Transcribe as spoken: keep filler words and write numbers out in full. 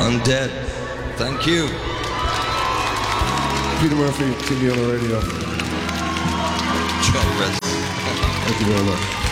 Undead. Thank you. Peter Murphy, T V on the radio. Joe Rez. Thank you very much.